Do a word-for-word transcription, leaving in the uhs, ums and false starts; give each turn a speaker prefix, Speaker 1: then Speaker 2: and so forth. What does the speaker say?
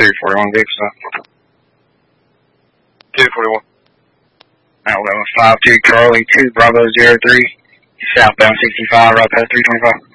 Speaker 1: two forty-one, vehicle stop.
Speaker 2: two forty-one.
Speaker 1: Alabama five two Charlie two Bravo zero three, southbound sixty-five, right past three twenty-five.